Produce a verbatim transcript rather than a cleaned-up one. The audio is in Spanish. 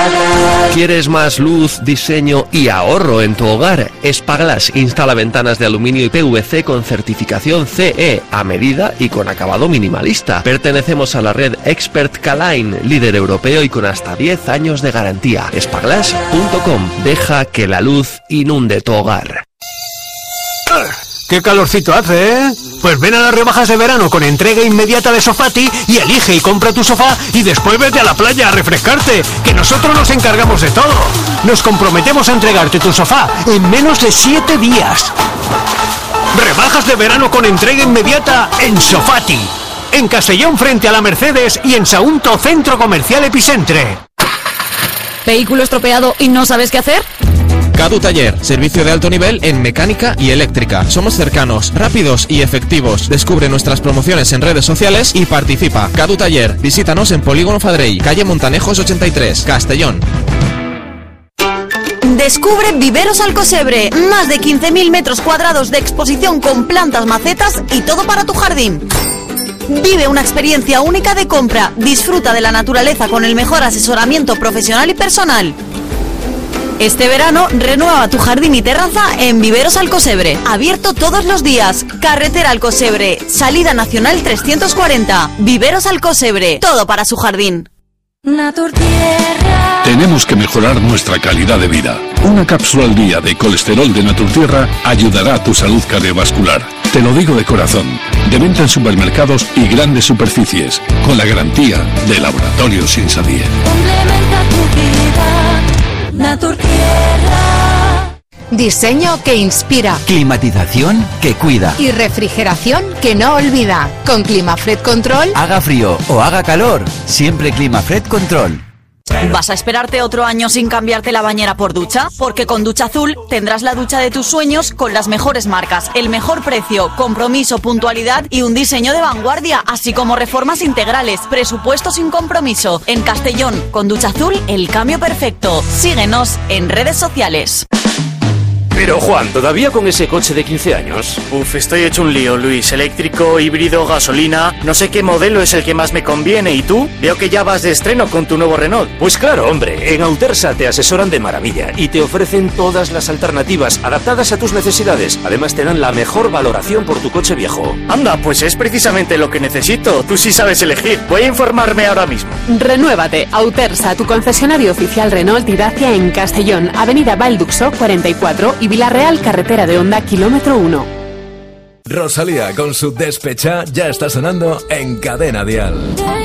¿Quieres más luz, diseño y ahorro en tu hogar? Spaglass instala ventanas de aluminio y P V C con certificación C E a medida y con acabado minimalista. Pertenecemos a la red Expert K-Line, líder europeo y con hasta diez años de garantía. Spaglass punto com. Deja que la luz inunde tu hogar. ¡Qué calorcito hace, eh! Pues ven a las rebajas de verano con entrega inmediata de Sofati y elige y compra tu sofá y después vete a la playa a refrescarte, que nosotros nos encargamos de todo. Nos comprometemos a entregarte tu sofá en menos de siete días. Rebajas de verano con entrega inmediata en Sofati. En Castellón frente a la Mercedes y en Sagunto Centro Comercial Epicentre. ¿Vehículo estropeado y no sabes qué hacer? Cadu Taller, servicio de alto nivel en mecánica y eléctrica. Somos cercanos, rápidos y efectivos. Descubre nuestras promociones en redes sociales y participa. Cadu Taller, visítanos en Polígono Fadrey, calle Montanejos ochenta y tres, Castellón. Descubre Viveros Alcosebre, más de quince mil metros cuadrados de exposición con plantas, macetas y todo para tu jardín. Vive una experiencia única de compra, disfruta de la naturaleza con el mejor asesoramiento profesional y personal. Este verano renueva tu jardín y terraza en Viveros Alcosebre, abierto todos los días. Carretera Alcosebre, salida nacional trescientos cuarenta. Viveros Alcosebre, todo para su jardín. Naturtierra. Tenemos que mejorar nuestra calidad de vida. Una cápsula al día de colesterol de Naturtierra ayudará a tu salud cardiovascular. Te lo digo de corazón. De venta en supermercados y grandes superficies, con la garantía de Laboratorios Insabier. Complementa tu vida. Naturtierra. Diseño que inspira. Climatización que cuida. Y refrigeración que no olvida. Con Climafred Control. Haga frío o haga calor, siempre Climafred Control. ¿Vas a esperarte otro año sin cambiarte la bañera por ducha? Porque con Ducha Azul tendrás la ducha de tus sueños con las mejores marcas, el mejor precio, compromiso, puntualidad y un diseño de vanguardia, así como reformas integrales, presupuesto sin compromiso. En Castellón, con Ducha Azul, el cambio perfecto. Síguenos en redes sociales. Pero Juan, ¿todavía con ese coche de quince años? Uf, estoy hecho un lío, Luis. Eléctrico, híbrido, gasolina... No sé qué modelo es el que más me conviene. ¿Y tú? Veo que ya vas de estreno con tu nuevo Renault. Pues claro, hombre. En Autersa te asesoran de maravilla y te ofrecen todas las alternativas adaptadas a tus necesidades. Además te dan la mejor valoración por tu coche viejo. Anda, pues es precisamente lo que necesito. Tú sí sabes elegir. Voy a informarme ahora mismo. Renuévate. Autersa, tu concesionario oficial Renault y Dacia en Castellón, Avenida Valduxo cuarenta y cuatro y Villarreal, carretera de Honda, kilómetro uno. Rosalía con su Despechá ya está sonando en Cadena Dial.